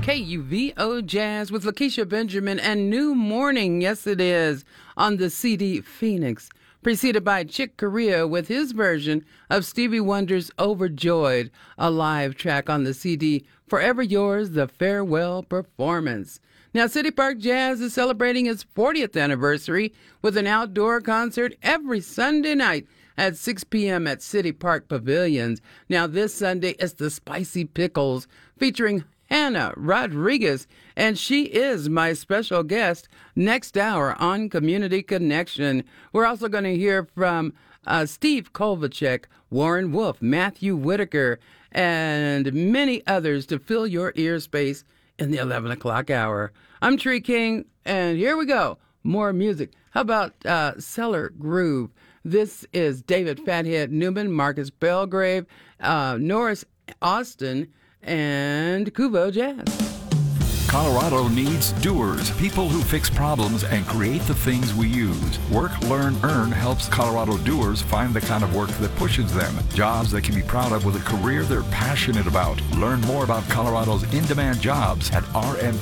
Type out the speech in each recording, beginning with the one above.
KUVO Jazz with Lakeisha Benjamin and New Morning. Yes, it is on the CD Phoenix. Preceded by Chick Corea with his version of Stevie Wonder's Overjoyed, a live track on the CD Forever Yours, the farewell performance. Now, City Park Jazz is celebrating its 40th anniversary with an outdoor concert every Sunday night at 6 p.m. at City Park Pavilions. Now, this Sunday is the Spicy Pickles featuring Hannah Rodriguez, and she is my special guest next hour on Community Connection. We're also going to hear from Steve Kovacic, Warren Wolf, Matthew Whitaker, and many others to fill your ear space in the 11 o'clock hour. I'm Tree King, and here we go. More music. How about Cellar Groove? This is David Fathead Newman, Marcus Belgrave, Norris Austin, and Kuvo Jazz. Colorado needs doers, people who fix problems and create the things we use. Work, Learn, Earn helps Colorado doers find the kind of work that pushes them. Jobs they can be proud of with a career they're passionate about. Learn more about Colorado's in-demand jobs at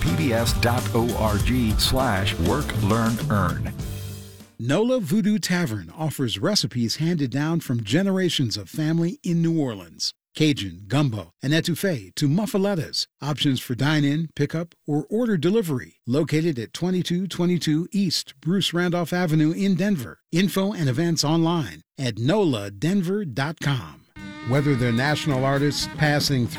rmpbs.org/work, learn, earn. NOLA Voodoo Tavern offers recipes handed down from generations of family in New Orleans. Cajun, gumbo, and etouffee to muffalettas. Options for dine-in, pickup, or order delivery. Located at 2222 East Bruce Randolph Avenue in Denver. Info and events online at noladenver.com. Whether they're national artists passing through